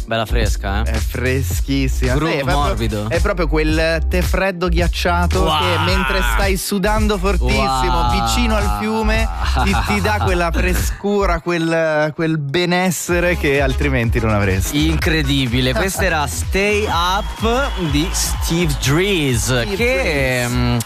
Bella fresca, È freschissima. Groove morbido. È proprio quel tè freddo ghiacciato che mentre stai sudando fortissimo vicino al fiume ti dà quella frescura, quel benessere che altrimenti non avresti. Incredibile. Questa era Stay Up di Steve Drees, che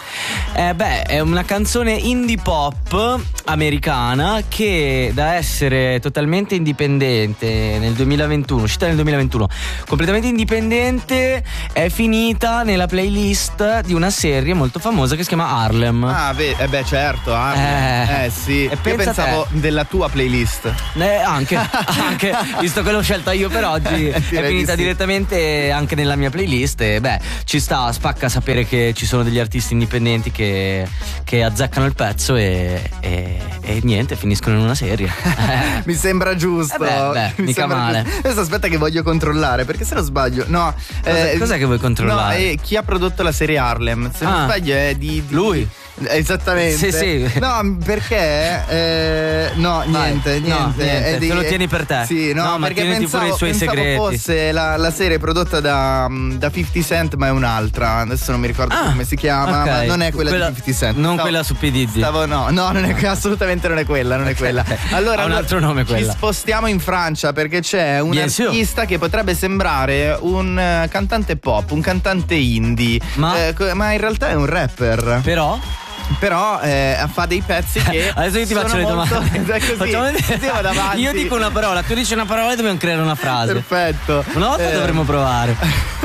è una canzone indie pop americana che, da essere totalmente indipendente nel 2021, uscita nel 2021, completamente indipendente, è finita nella playlist di una serie molto famosa che si chiama Harlem. Certo, Harlem. Sì. E io pensavo della tua playlist. Anche visto che l'ho scelta io per oggi, è finita direttamente anche nella mia playlist. E ci sta, spacca sapere che ci sono degli artisti indipendenti che azzeccano il pezzo e niente, finiscono in una serie. Mi sembra giusto. Mica male. Adesso aspetta che voglio controllare, perché se non sbaglio, no. Cos'è che vuoi controllare? No, chi ha prodotto la serie Harlem? Se non sbaglio è di lui. Esattamente. Sì. No, perché niente. Te lo tieni per te. Sì, no, ma perché tieniti pure i suoi segreti. Fosse la serie prodotta da 50 Cent, ma è un'altra. Adesso non mi ricordo come si chiama, ma non è quella di 50 Cent. Non quella su PDD. No, non è assolutamente non è quella, non è quella. Allora, ha un altro nome quella. Ci spostiamo in Francia perché c'è un artista che potrebbe sembrare un cantante pop, un cantante indie, ma in realtà è un rapper. Però fa dei pezzi che adesso io ti faccio le domande. Così, io dico una parola, tu dici una parola e dobbiamo creare una frase. Perfetto. Una volta dovremmo provare.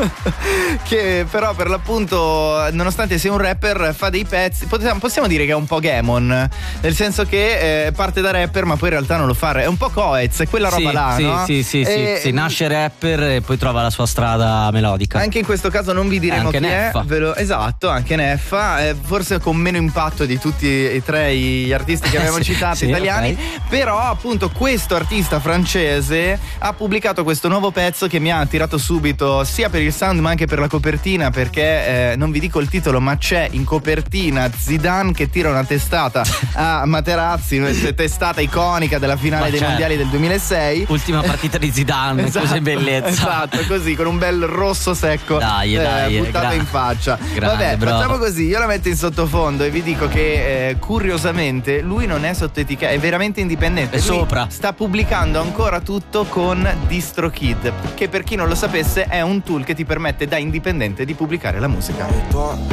Che però per l'appunto, nonostante sia un rapper, fa dei pezzi. Possiamo dire che è un po' Gamon, nel senso che parte da rapper ma poi in realtà non lo fa. È un po' Coez, è quella roba là, no? Sì, nasce rapper e poi trova la sua strada melodica. Anche in questo caso non vi diremo chi Neffa. è. Esatto, anche Neffa, forse con meno impatto di tutti e tre gli artisti che abbiamo citato italiani, però appunto questo artista francese ha pubblicato questo nuovo pezzo che mi ha attirato subito, sia per il sound ma anche per la copertina, perché non vi dico il titolo, ma c'è in copertina Zidane che tira una testata a Materazzi, testata iconica della finale dei mondiali del 2006, ultima partita di Zidane. Così bellezza, esatto, così con un bel rosso secco buttato in faccia. Facciamo così, io la metto in sottofondo e vi dico che curiosamente lui non è sotto etichetta, è veramente indipendente. È sopra. Sta pubblicando ancora tutto con DistroKid, che per chi non lo sapesse è un tool che ti permette da indipendente di pubblicare la musica.